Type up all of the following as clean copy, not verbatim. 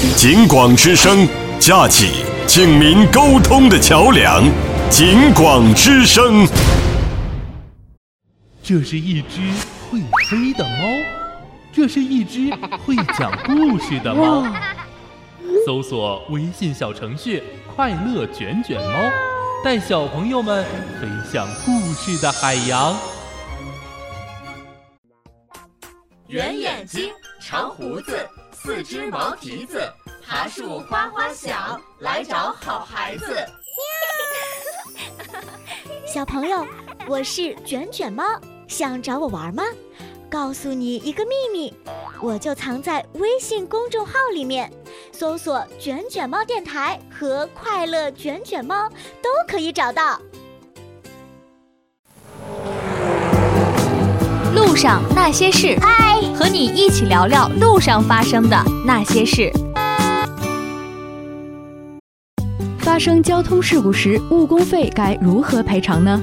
警广之声，架起警民沟通的桥梁。警广之声。 这是一只会飞的猫，这是一只会讲故事的猫。搜索微信小程序快乐卷卷猫，带小朋友们飞向故事的海洋。 圆眼睛，长胡子，四只毛蹄子，爬树哗哗响，来找好孩子。 小朋友，我是卷卷猫，想找我玩吗？告诉你一个秘密，我就藏在微信公众号里面，搜索卷卷猫电台和快乐卷卷猫都可以找到。 路上那些事， 嗨， 和你一起聊聊路上发生的那些事。发生交通事故时，误工费该如何赔偿呢？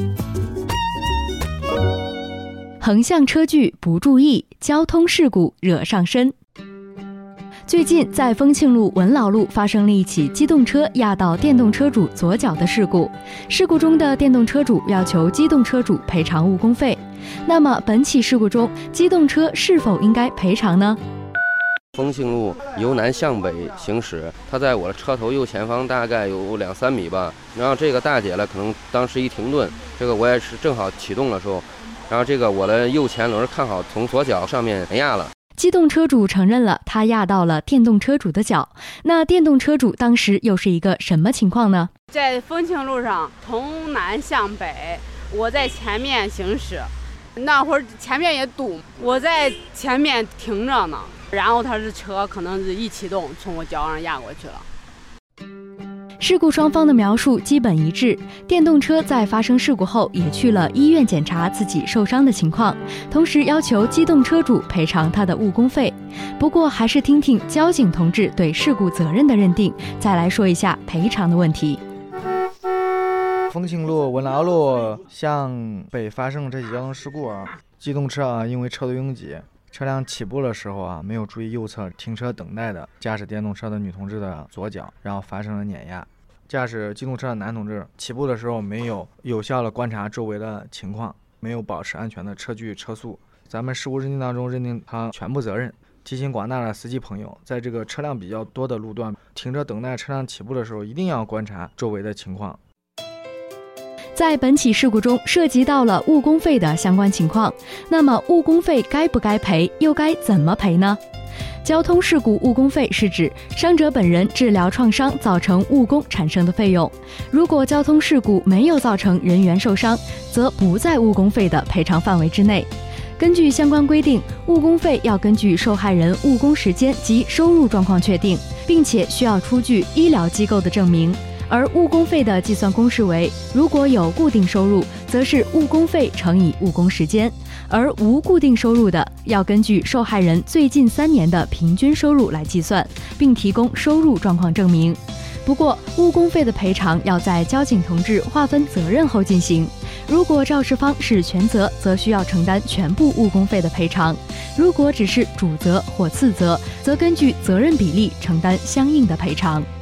横向车距不注意，交通事故惹上身。最近在丰庆路文老路发生了一起机动车压到电动车主左脚的事故，事故中的电动车主要求机动车主赔偿误工费。那么本起事故中，机动车是否应该赔偿呢？ 丰庆路由南向北行驶，它在我的车头右前方大概有2-3米吧。然后这个大姐呢，可能当时一停顿，这个我也是正好启动的时候，然后这个我的右前轮看好从左脚上面压了。 机动车主承认了他压到了电动车主的脚，那电动车主当时又是一个什么情况呢？ 在丰庆路上从南向北，我在前面行驶，那会儿前面也堵，我在前面停着呢，然后他是车可能是一启动从我脚上压过去了。 事故双方的描述基本一致，电动车在发生事故后也去了医院检查自己受伤的情况，同时要求机动车主赔偿他的误工费。不过还是听听交警同志对事故责任的认定，再来说一下赔偿的问题。 丰庆路文劳路向北发生这起交通事故机动车因为车队拥挤，车辆起步的时候没有注意右侧停车等待的驾驶电动车的女同志的左脚，然后发生了碾压。驾驶机动车的男同志起步的时候没有有效的观察周围的情况，没有保持安全的车距车速，咱们事故认定当中认定他全部责任。提醒广大的司机朋友，在这个车辆比较多的路段停车等待车辆起步的时候，一定要观察周围的情况。 在本起事故中涉及到了误工费的相关情况，那么误工费该不该赔，又该怎么赔呢？交通事故误工费是指伤者本人治疗创伤造成误工产生的费用，如果交通事故没有造成人员受伤，则不在误工费的赔偿范围之内。根据相关规定，误工费要根据受害人误工时间及收入状况确定，并且需要出具医疗机构的证明。而误工费的计算公式为，如果有固定收入，则是误工费乘以误工时间，而无固定收入的，要根据受害人最近3年的平均收入来计算，并提供收入状况证明。不过，误工费的赔偿要在交警同志划分责任后进行。如果肇事方是全责，则需要承担全部误工费的赔偿；如果只是主责或次责，则根据责任比例承担相应的赔偿。